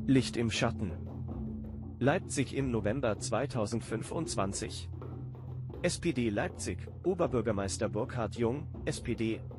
Licht im Schatten. Leipzig im November 2025. SPD Leipzig, Oberbürgermeister Burkhard Jung, SPD,